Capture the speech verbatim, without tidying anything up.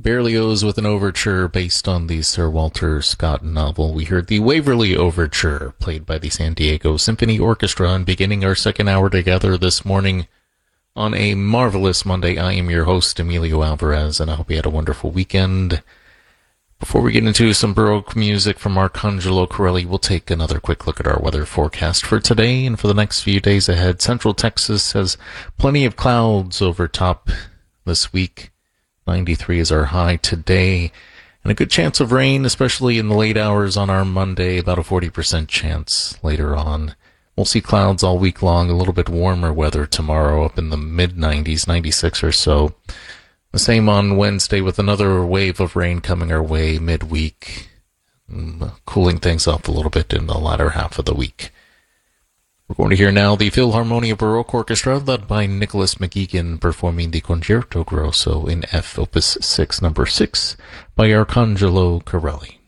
Berlioz with an overture based on the Sir Walter Scott novel. We heard the Waverly Overture, played by the San Diego Symphony Orchestra, and beginning our second hour together this morning on a marvelous Monday. I am your host, Emilio Alvarez, and I hope you had a wonderful weekend. Before we get into some Baroque music from Arcangelo Corelli, we'll take another quick look at our weather forecast for today and for the next few days ahead. Central Texas has plenty of clouds over top this week. ninety-three is our high today, and a good chance of rain, especially in the late hours on our Monday, about a forty percent chance later on. We'll see clouds all week long, a little bit warmer weather tomorrow, up in the mid nineties, ninety-six or so. The same on Wednesday, with another wave of rain coming our way midweek, cooling things off a little bit in the latter half of the week. We're going to hear now the Philharmonia Baroque Orchestra, led by Nicholas McGeegan, performing the Concerto Grosso in F, Opus six, number six, by Arcangelo Corelli.